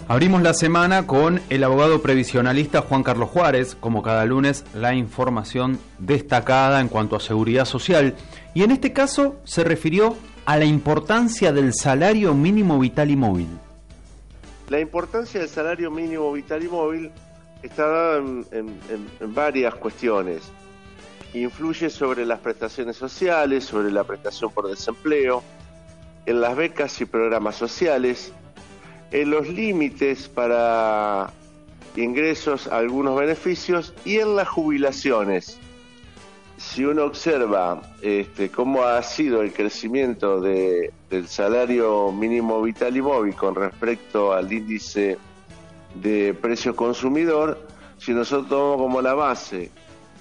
Abrimos la semana con el abogado previsionalista Juan Carlos Juárez, como cada lunes, la información destacada en cuanto a seguridad social. Y en este caso se refirió a la importancia del salario mínimo vital y móvil. La importancia del salario mínimo vital y móvil está dada en varias cuestiones. Influye sobre las prestaciones sociales, sobre la prestación por desempleo, en las becas y programas sociales, en los límites para ingresos a algunos beneficios y en las jubilaciones. Si uno observa cómo ha sido el crecimiento del salario mínimo vital y móvil con respecto al índice de precio consumidor, si nosotros tomamos como la base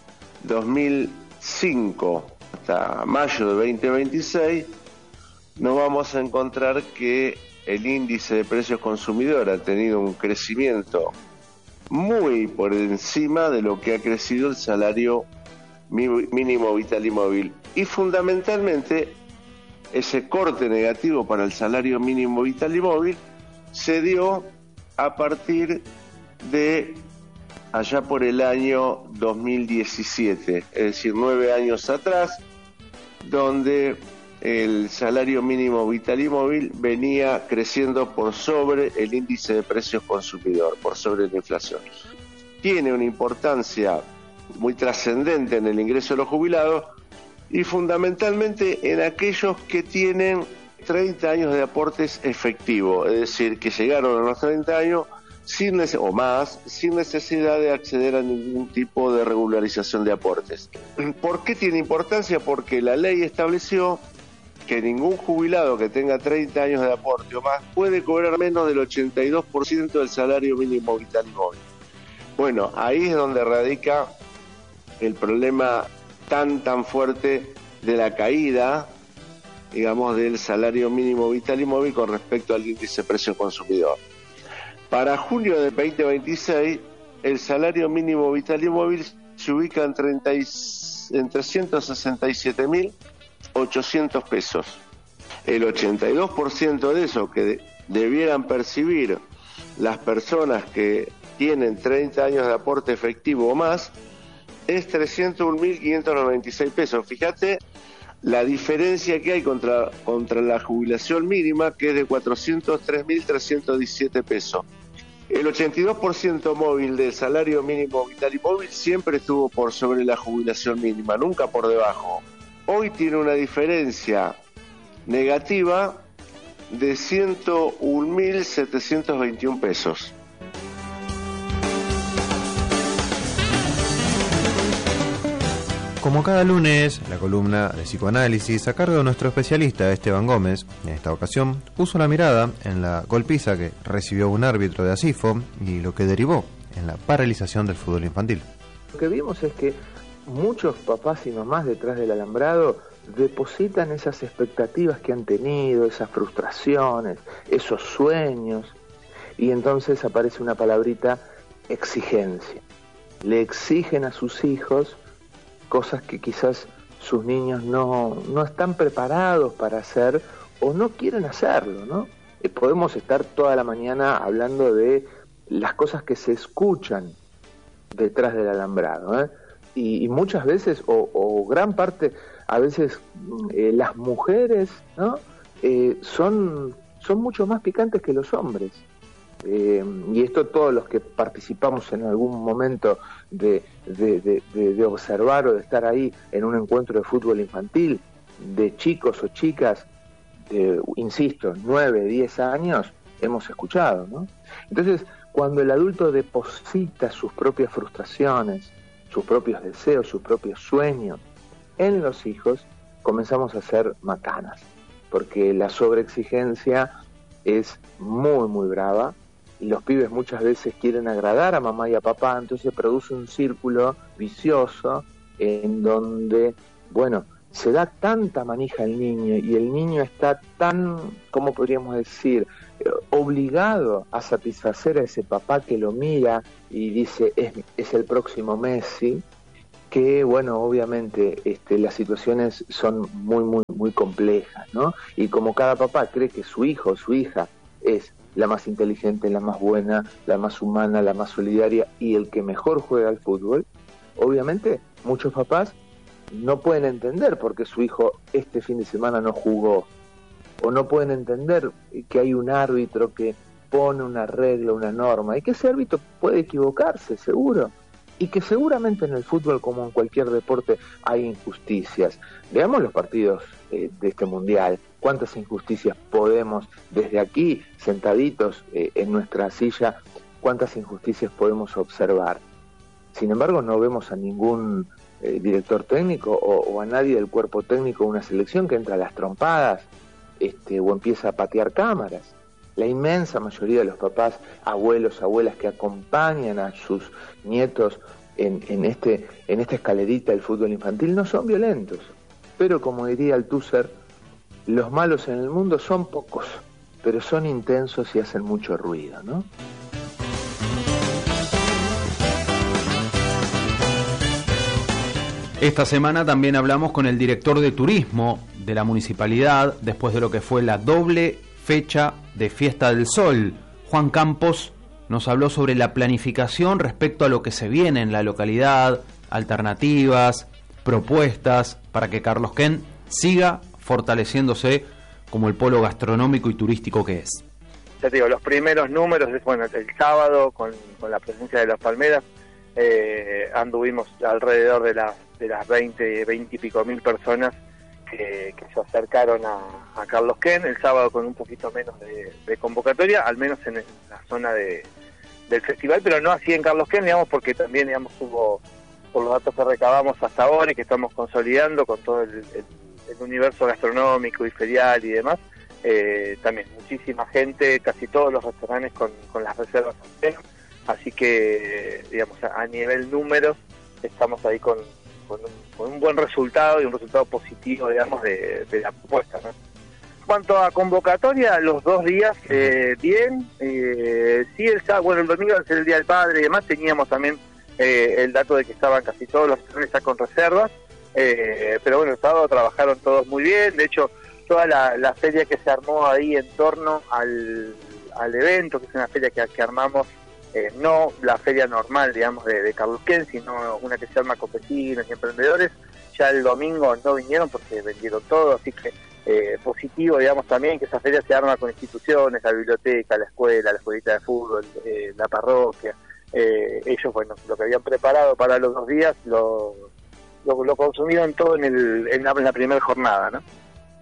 2005 hasta mayo de 2026, nos vamos a encontrar que el índice de precios consumidor ha tenido un crecimiento muy por encima de lo que ha crecido el salario mínimo vital y móvil. Y fundamentalmente ese corte negativo para el salario mínimo vital y móvil se dio a partir de allá por el año 2017, es decir, 9 años atrás, donde el salario mínimo vital y móvil venía creciendo por sobre el índice de precios consumidor, por sobre la inflación. Tiene una importancia muy trascendente en el ingreso de los jubilados y fundamentalmente en aquellos que tienen 30 años de aportes efectivos, es decir, que llegaron a los 30 años sin necesidad de acceder a ningún tipo de regularización de aportes. ¿Por qué tiene importancia? Porque la ley estableció que ningún jubilado que tenga 30 años de aporte o más puede cobrar menos del 82% del salario mínimo vital y móvil. Bueno, ahí es donde radica el problema tan fuerte de la caída, digamos, del salario mínimo vital y móvil con respecto al índice de precio consumidor. Para junio de 2026, el salario mínimo vital y móvil se ubica en 367.800 pesos. El 82% de eso que debieran percibir las personas que tienen 30 años de aporte efectivo o más es 301.596 pesos. Fíjate la diferencia que hay contra la jubilación mínima, que es de 403.317 pesos. El 82% móvil del salario mínimo vital y móvil siempre estuvo por sobre la jubilación mínima, nunca por debajo. Hoy tiene una diferencia negativa de 101.721 pesos. Como cada lunes, la columna de psicoanálisis a cargo de nuestro especialista Esteban Gómez, en esta ocasión puso la mirada en la golpiza que recibió un árbitro de Asifo y lo que derivó en la paralización del fútbol infantil. Lo que vimos es que muchos papás y mamás detrás del alambrado depositan esas expectativas que han tenido, esas frustraciones, esos sueños, y entonces aparece una palabrita: exigencia. Le exigen a sus hijos cosas que quizás sus niños no están preparados para hacer o no quieren hacerlo, ¿no? Podemos estar toda la mañana hablando de las cosas que se escuchan detrás del alambrado, ¿eh? Y muchas veces, o gran parte, a veces las mujeres, ¿no? son mucho más picantes que los hombres. Y esto todos los que participamos en algún momento de observar o de estar ahí en un encuentro de fútbol infantil, de chicos o chicas de, insisto, 9, 10 años, hemos escuchado, ¿no? Entonces, cuando el adulto deposita sus propias frustraciones, sus propios deseos, sus propios sueños en los hijos, comenzamos a hacer macanas, porque la sobreexigencia es muy brava. Y los pibes muchas veces quieren agradar a mamá y a papá, entonces produce un círculo vicioso en donde, bueno, se da tanta manija al niño y el niño está tan, ¿cómo podríamos decir?, obligado a satisfacer a ese papá que lo mira y dice, es el próximo Messi, que, bueno, obviamente las situaciones son muy complejas, ¿no? Y como cada papá cree que su hijo o su hija es la más inteligente, la más buena, la más humana, la más solidaria y el que mejor juega al fútbol, obviamente muchos papás no pueden entender por qué su hijo este fin de semana no jugó, o no pueden entender que hay un árbitro que pone una regla, una norma, y que ese árbitro puede equivocarse, seguro, y que seguramente en el fútbol, como en cualquier deporte, hay injusticias. Veamos los partidos de este mundial, cuántas injusticias podemos, desde aquí, sentaditos en nuestra silla, cuántas injusticias podemos observar. Sin embargo, no vemos a ningún director técnico o a nadie del cuerpo técnico de una selección que entra a las trompadas o empieza a patear cámaras. La inmensa mayoría de los papás, abuelos, abuelas que acompañan a sus nietos en esta escalerita del fútbol infantil no son violentos. Pero como diría Althusser, los malos en el mundo son pocos, pero son intensos y hacen mucho ruido, ¿no? Esta semana también hablamos con el director de turismo de la municipalidad después de lo que fue la doble fecha de Fiesta del Sol. Juan Campos nos habló sobre la planificación respecto a lo que se viene en la localidad, alternativas, propuestas para que Carlos Kent siga fortaleciéndose como el polo gastronómico y turístico que es. Ya te digo, los primeros números, bueno, el sábado con la presencia de las palmeras, anduvimos alrededor de las 20 y pico mil personas que se acercaron a Carlos Kent, el sábado con un poquito menos de convocatoria, al menos en la zona del festival, pero no así en Carlos Kent, digamos, porque también, digamos, hubo, por los datos que recabamos hasta ahora y que estamos consolidando con todo el universo gastronómico y ferial y demás, también muchísima gente, casi todos los restaurantes con las reservas llenas, así que, digamos, a nivel números estamos ahí con un buen resultado y un resultado positivo, digamos, de la propuesta, ¿no? En cuanto a convocatoria, los 2 días, bien, sí, el domingo al ser el Día del Padre y demás, teníamos también el dato de que estaban casi todos los restaurantes ya con reservas, pero bueno, el sábado trabajaron todos muy bien, de hecho, toda la feria que se armó ahí en torno al evento, que es una feria que armamos, no la feria normal, digamos, de Carlos Kent, sino una que se llama con vecinos y emprendedores. Ya el domingo no vinieron porque vendieron todo, así que positivo, digamos, también que esa feria se arma con instituciones, la biblioteca, la escuelita de fútbol, la parroquia. Ellos, bueno, lo que habían preparado para los 2 días lo consumieron todo en la primera jornada, ¿no?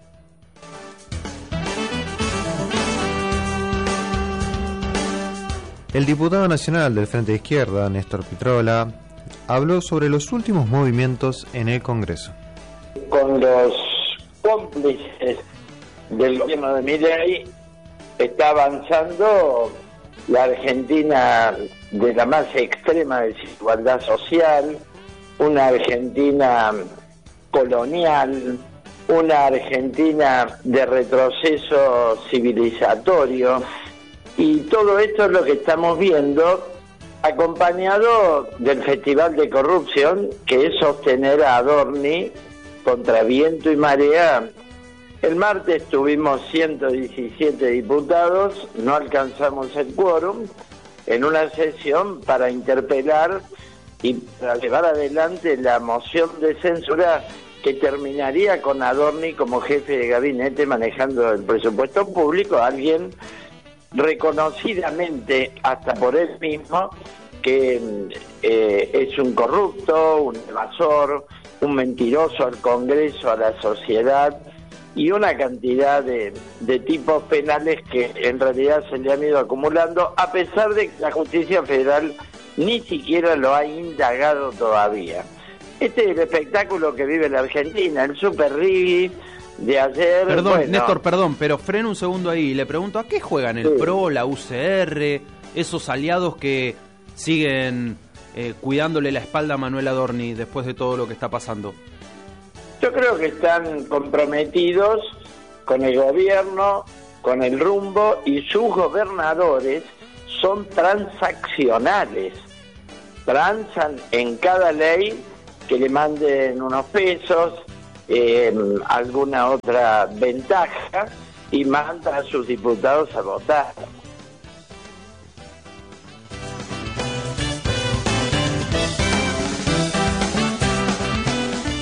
El diputado nacional del Frente de Izquierda, Néstor Pitrola, habló sobre los últimos movimientos en el Congreso. Con los cómplices del gobierno de Milei está avanzando la Argentina de la más extrema desigualdad social, una Argentina colonial, una Argentina de retroceso civilizatorio. Y todo esto es lo que estamos viendo, acompañado del Festival de Corrupción, que es sostener a Adorni contra viento y marea. El martes tuvimos 117 diputados, no alcanzamos el quórum, en una sesión para interpelar y para llevar adelante la moción de censura que terminaría con Adorni como jefe de gabinete manejando el presupuesto público, alguien reconocidamente hasta por él mismo que es un corrupto, un evasor, un mentiroso al Congreso, a la sociedad y una cantidad de tipos penales que en realidad se le han ido acumulando, a pesar de que la justicia federal ni siquiera lo ha indagado todavía. Este es el espectáculo que vive la Argentina, el Super Rigby de ayer. Perdón, bueno, Néstor, pero freno un segundo ahí. Le pregunto, ¿a qué juegan el PRO, la UCR, esos aliados que siguen cuidándole la espalda a Manuel Adorni después de todo lo que está pasando? Yo creo que están comprometidos con el gobierno, con el rumbo, y sus gobernadores son transaccionales. Transan en cada ley que le manden unos pesos, alguna otra ventaja, y manda a sus diputados a votar.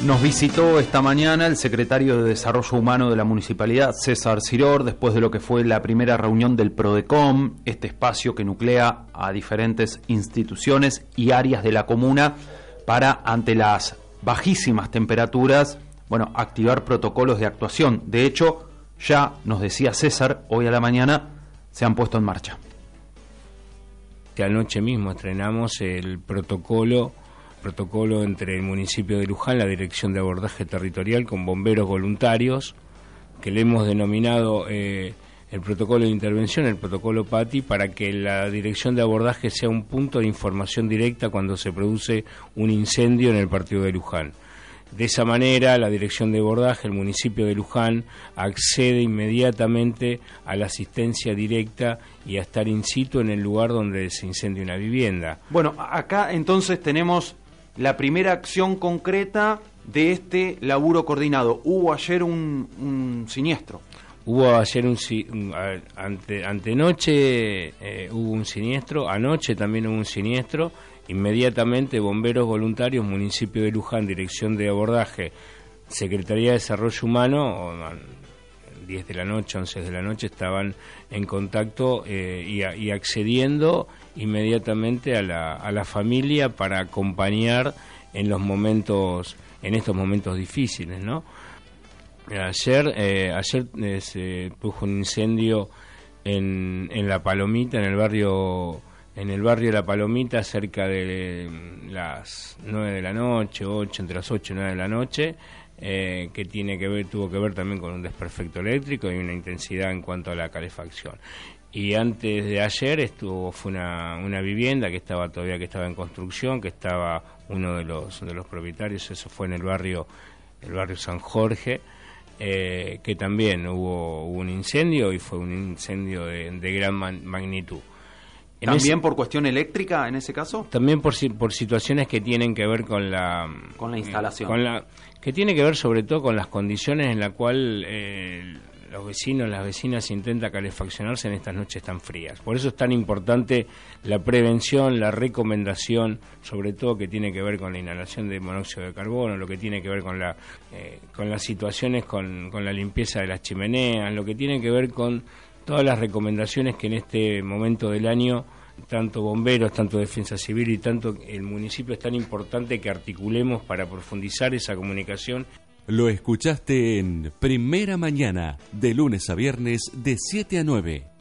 Nos visitó esta mañana el secretario de Desarrollo Humano de la Municipalidad, César Ciror, después de lo que fue la primera reunión del PRODECOM, este espacio que nuclea a diferentes instituciones y áreas de la comuna para, ante las bajísimas temperaturas, activar protocolos de actuación. De hecho, ya nos decía César, hoy a la mañana se han puesto en marcha. Anoche mismo estrenamos el protocolo entre el municipio de Luján, la Dirección de Abordaje Territorial, con bomberos voluntarios, que le hemos denominado el protocolo de intervención, el protocolo PATI, para que la Dirección de Abordaje sea un punto de información directa cuando se produce un incendio en el partido de Luján. De esa manera, la Dirección de Abordaje, el municipio de Luján, accede inmediatamente a la asistencia directa y a estar in situ en el lugar donde se incendia una vivienda. Bueno, acá entonces tenemos la primera acción concreta de este laburo coordinado. Hubo ayer un siniestro. Hubo ayer antenoche hubo un siniestro, anoche también hubo un siniestro. Inmediatamente bomberos voluntarios, municipio de Luján, Dirección de Abordaje, Secretaría de Desarrollo Humano, 10 de la noche, 11 de la noche, estaban en contacto y accediendo inmediatamente a la familia para acompañar en estos momentos difíciles, ¿no? Ayer se produjo un incendio en La Palomita, en el barrio La Palomita, cerca de las 9 de la noche, entre las 8 y 9 de la noche, que tuvo que ver también con un desperfecto eléctrico y una intensidad en cuanto a la calefacción. Y antes de ayer fue una vivienda que estaba en construcción, que estaba uno de los propietarios, eso fue en el barrio San Jorge, que también hubo un incendio, y fue un incendio de gran magnitud. ¿También por cuestión eléctrica en ese caso? También por situaciones que tienen que ver con la instalación. Que tiene que ver sobre todo con las condiciones en las cuales los vecinos, las vecinas intentan calefaccionarse en estas noches tan frías. Por eso es tan importante la prevención, la recomendación, sobre todo que tiene que ver con la inhalación de monóxido de carbono, lo que tiene que ver con las situaciones con la limpieza de las chimeneas, lo que tiene que ver con todas las recomendaciones que en este momento del año, tanto bomberos, tanto defensa civil y tanto el municipio, es tan importante que articulemos para profundizar esa comunicación. Lo escuchaste en Primera Mañana, de lunes a viernes de 7 a 9.